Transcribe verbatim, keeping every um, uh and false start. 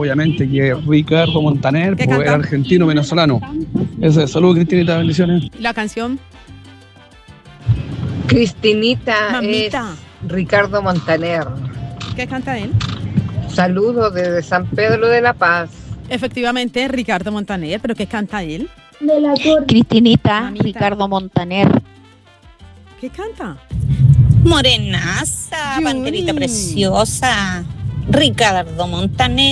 obviamente que Ricardo Montaner, ¿Qué pues, canta? era argentino venezolano. Ese, saludos Cristinita, bendiciones. La canción. Cristinita Mamita. es Ricardo Montaner. ¿Qué canta él? Saludos desde San Pedro de la Paz. Efectivamente, Ricardo Montaner. ¿Pero qué canta él? Cristinita, Mamita. Ricardo Montaner. ¿Qué canta? Morenaza, Yuni. banderita preciosa. Ricardo Montaner.